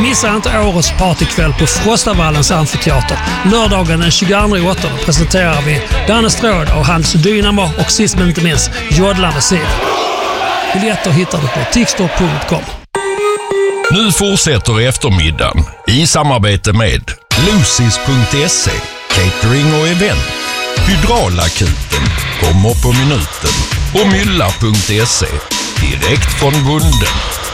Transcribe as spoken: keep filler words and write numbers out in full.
Missa inte årets partykväll på Frostavallens amfiteater. Lördagen den tjugoandra augusti presenterar vi Danne Stråd och hans Dynamo och sist men inte minst Jodlande Sid. Biljetter hittar du på tixter punkt com. Nu fortsätter eftermiddagen i samarbete med Lucis punkt se, catering och event, Hydraulakuten, kommer på minuten och Mylla punkt se, direkt från bunden.